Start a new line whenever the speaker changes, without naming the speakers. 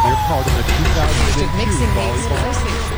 They're part of the 2002
Mixing needs
volleyball.
missing.